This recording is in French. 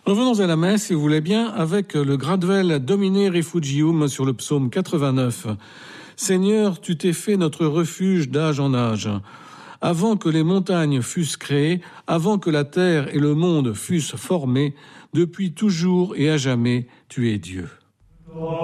Revenons à la messe, si vous voulez bien, avec le Gradvel Domine Refugium sur le psaume 89. Seigneur, tu t'es fait notre refuge d'âge en âge. Avant que les montagnes fussent créées, avant que la terre et le monde fussent formés, depuis toujours et à jamais, tu es Dieu.